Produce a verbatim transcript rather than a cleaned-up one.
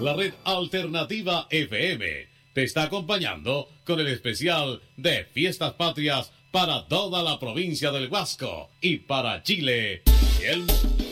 La red alternativa F M te está acompañando con el especial de Fiestas Patrias para toda la provincia del Huasco y para Chile y el mundo.